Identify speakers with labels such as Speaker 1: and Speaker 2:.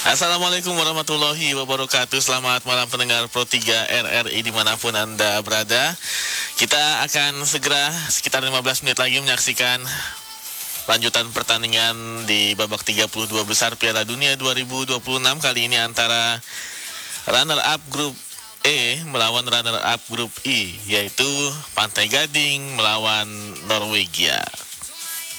Speaker 1: Assalamualaikum warahmatullahi wabarakatuh. Selamat malam pendengar Pro 3 RRI dimanapun Anda berada. Kita akan segera sekitar 15 menit lagi menyaksikan lanjutan pertandingan di babak 32 besar Piala Dunia 2026 kali ini antara runner-up grup E melawan runner-up grup I, yaitu Pantai Gading melawan Norwegia.